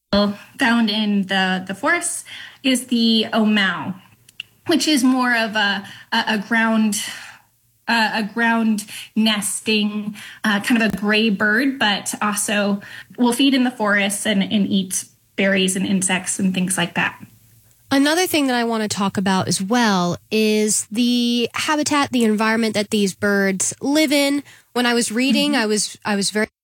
found in the forests is the omao, which is more of a ground nesting, kind of a gray bird, but also will feed in the forests and eat berries and insects and things like that. Another thing that I want to talk about as well is the habitat, the environment that these birds live in. When I was reading, I was very